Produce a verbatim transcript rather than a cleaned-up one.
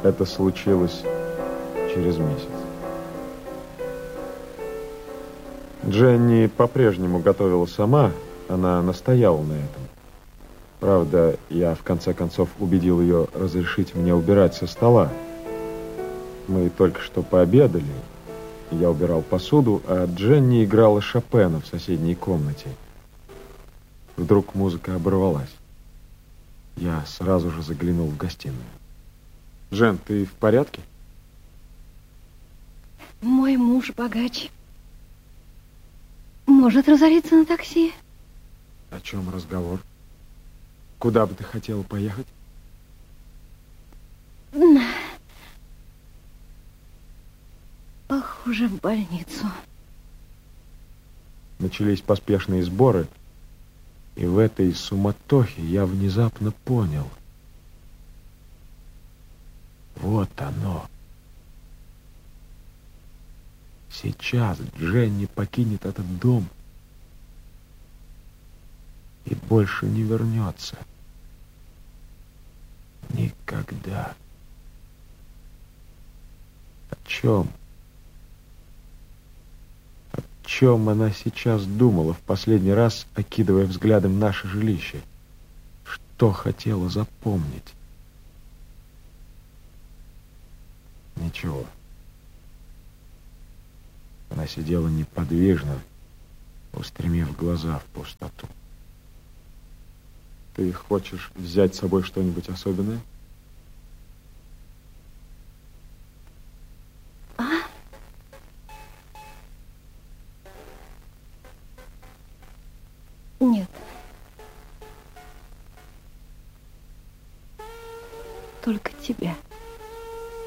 Это случилось через месяц. Дженни по-прежнему готовила сама, она настояла на этом. Правда, я в конце концов убедил ее разрешить мне убирать со стола. Мы только что пообедали, я убирал посуду, а Дженни играла Шопена в соседней комнате. Вдруг музыка оборвалась. Я сразу же заглянул в гостиную. Жен, ты в порядке? Мой муж богач. Может разориться на такси. О чем разговор? Куда бы ты хотела поехать? Похоже, в больницу. Начались поспешные сборы, и в этой суматохе я внезапно понял. Вот оно. Сейчас Дженни покинет этот дом и больше не вернется. Никогда. О чем? О чем она сейчас думала в последний раз, окидывая взглядом наше жилище? Что хотела запомнить? Ничего. Она сидела неподвижно, устремив глаза в пустоту. Ты хочешь взять с собой что-нибудь особенное? А? Нет. Только тебя.